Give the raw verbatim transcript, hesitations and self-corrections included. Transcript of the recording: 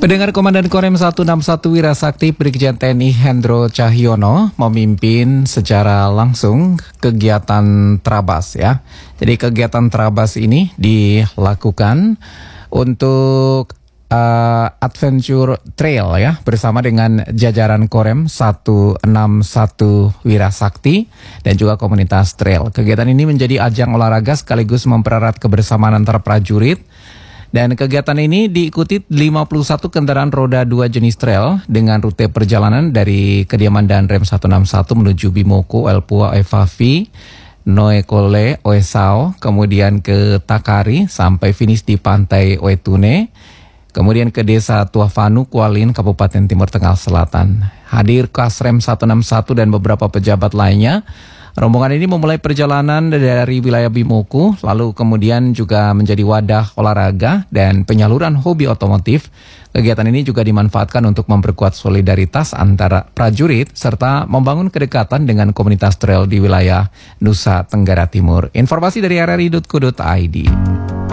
Pendengar, Komandan Korem seratus enam puluh satu Wirasakti Brigjen T N I Hendro Cahyono memimpin secara langsung kegiatan Trabas ya. Jadi kegiatan Trabas ini dilakukan untuk uh, Adventure Trail ya, bersama dengan jajaran Korem seratus enam puluh satu Wirasakti dan juga komunitas trail. Kegiatan ini menjadi ajang olahraga sekaligus mempererat kebersamaan antar prajurit. Dan kegiatan ini diikuti lima puluh satu kendaraan roda dua jenis trail dengan rute perjalanan dari kediaman Danrem seratus enam puluh satu menuju Bimoko, Elpua, Evavi, Noekole, Oesao, kemudian ke Takari sampai finish di pantai Oetune, kemudian ke desa Tuafanu, Kualin, Kabupaten Timur Tengah Selatan. Hadir Kasrem seratus enam puluh satu dan beberapa pejabat lainnya. Rombongan ini memulai perjalanan dari wilayah Bimoko, lalu kemudian juga menjadi wadah olahraga dan penyaluran hobi otomotif. Kegiatan ini juga dimanfaatkan untuk memperkuat solidaritas antara prajurit serta membangun kedekatan dengan komunitas trail di wilayah Nusa Tenggara Timur. Informasi dari r r i titik co titik i d.